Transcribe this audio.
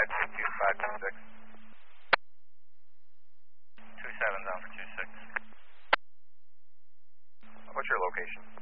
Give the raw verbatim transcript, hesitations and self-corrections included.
five two five two six. Two seven down for two six. What's your location?